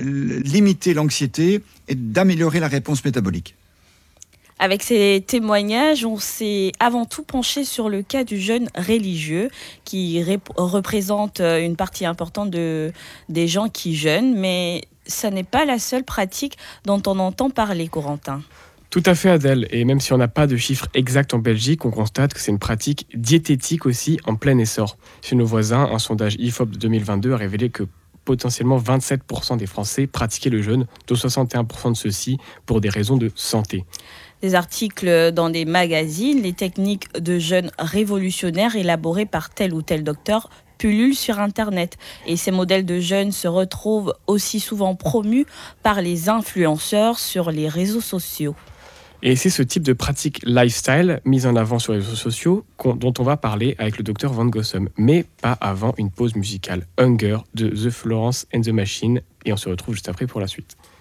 limiter l'anxiété et d'améliorer la réponse métabolique. Avec ces témoignages, on s'est avant tout penché sur le cas du jeûne religieux qui représente une partie importante des gens qui jeûnent, mais ça n'est pas la seule pratique dont on entend parler, Corentin. Tout à fait, Adèle. Et même si on n'a pas de chiffres exacts en Belgique, on constate que c'est une pratique diététique aussi en plein essor. Chez nos voisins, un sondage IFOP de 2022 a révélé que potentiellement 27% des Français pratiquaient le jeûne, dont 61% de ceux-ci pour des raisons de santé. Des articles dans des magazines, les techniques de jeûne révolutionnaires élaborées par tel ou tel docteur pullulent sur Internet. Et ces modèles de jeûne se retrouvent aussi souvent promus par les influenceurs sur les réseaux sociaux. Et c'est ce type de pratique lifestyle mise en avant sur les réseaux sociaux dont on va parler avec le docteur Van Gossem, mais pas avant une pause musicale. Hunger de The Florence and the Machine, et on se retrouve juste après pour la suite.